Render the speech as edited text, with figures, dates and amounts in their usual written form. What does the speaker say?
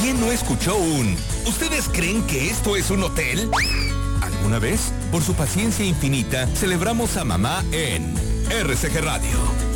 ¿Quién no escuchó ¿Ustedes creen que esto es un hotel? ¿Alguna vez? Por su paciencia infinita, celebramos a mamá en RCG Radio.